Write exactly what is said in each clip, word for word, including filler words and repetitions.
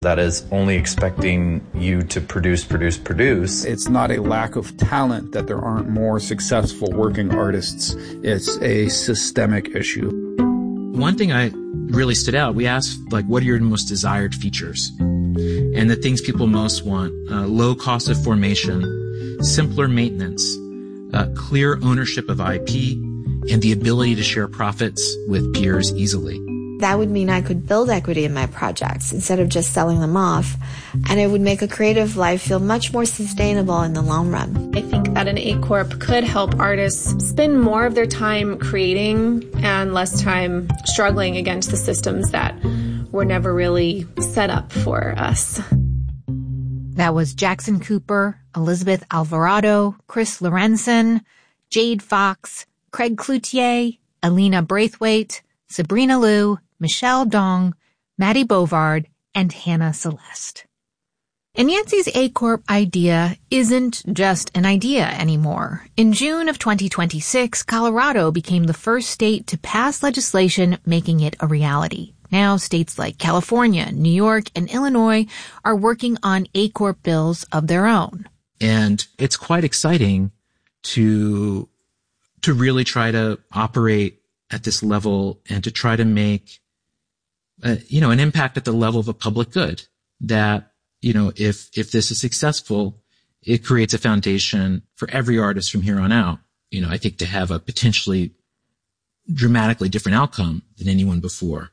that is only expecting you to produce, produce, produce. It's not a lack of talent that there aren't more successful working artists. It's a systemic issue. One thing I really stood out, we asked, like, what are your most desired features? And the things people most want, uh, low cost of formation, simpler maintenance, uh, clear ownership of I P, and the ability to share profits with peers easily. That would mean I could build equity in my projects instead of just selling them off, and it would make a creative life feel much more sustainable in the long run. I think that an A Corp could help artists spend more of their time creating and less time struggling against the systems that were never really set up for us. That was Jackson Cooper, Elizabeth Alvarado, Chris Lorenzen, Jade Fox, Craig Cloutier, Alina Braithwaite, Sabrina Liu, Michelle Dong, Maddie Bovard, and Hannah Celeste. And Yancey's A Corp idea isn't just an idea anymore. In June of twenty twenty-six, Colorado became the first state to pass legislation making it a reality. Now, states like California, New York, and Illinois are working on A Corp bills of their own. And it's quite exciting to, to really try to operate at this level and to try to make, uh, you know, an impact at the level of a public good that, you know, if, if this is successful, it creates a foundation for every artist from here on out, you know, I think to have a potentially dramatically different outcome than anyone before.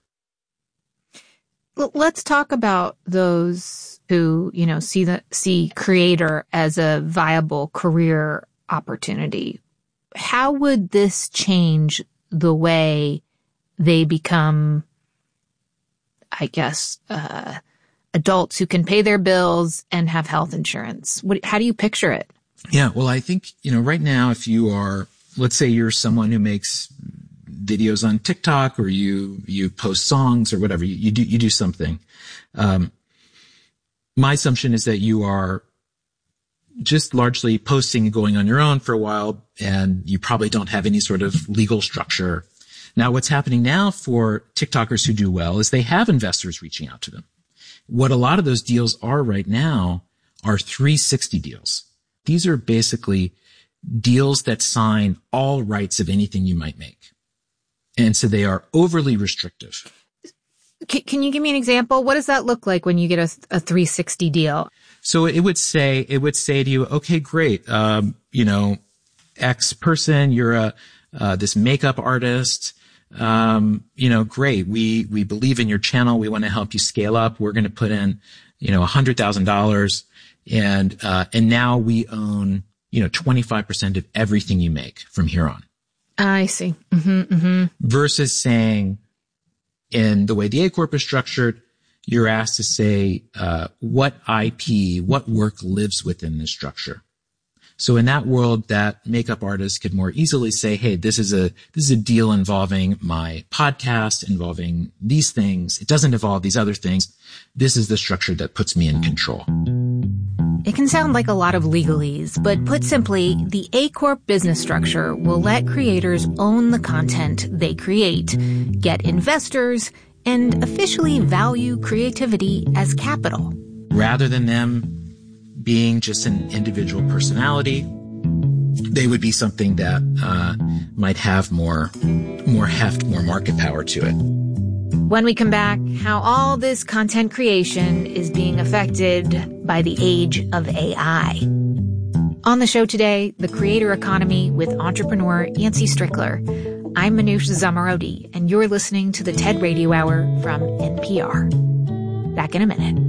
Well, let's talk about those who, you know, see the, see creator as a viable career opportunity. How would this change the way they become, I guess, uh, adults who can pay their bills and have health insurance? What, how do you picture it? Yeah, well, I think, you know, right now, if you are, let's say you're someone who makes videos on TikTok or you, you post songs or whatever, you, you do, you do something. Um, my assumption is that you are just largely posting and going on your own for a while, and you probably don't have any sort of legal structure. Now, what's happening now for TikTokers who do well is they have investors reaching out to them. What a lot of those deals are right now are three sixty deals. These are basically deals that sign all rights of anything you might make. And so they are overly restrictive. Can, can you give me an example? What does that look like when you get a, a three sixty deal? So it would say, it would say to you, okay, great. Um, you know, X person, you're a, uh, this makeup artist. Um, you know, great. We, we believe in your channel. We want to help you scale up. We're going to put in, you know, a hundred thousand dollars. And, uh, and now we own, you know, twenty-five percent of everything you make from here on. I see. Mm-hmm, mm-hmm. Versus saying, in the way the A Corp is structured, you're asked to say, uh, what I P, what work lives within this structure. So in that world, that makeup artist could more easily say, hey, this is a, this is a deal involving my podcast, involving these things. It doesn't involve these other things. This is the structure that puts me in control. It can sound like a lot of legalese, but put simply, the A Corp business structure will let creators own the content they create, get investors, and officially value creativity as capital. Rather than them being just an individual personality, they would be something that uh, might have more, more heft, more market power to it. When we come back, how all this content creation is being affected by the age of A I. On the show today, the creator economy with entrepreneur Yancey Strickler. I'm Manoush Zomorodi, and you're listening to the TED Radio Hour from N P R. Back in a minute.